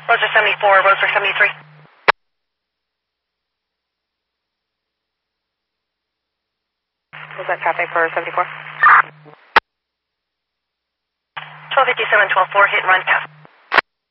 Roger 74, Roger 73. Was that traffic for 74? 1257, 12-4, hit and run, pass.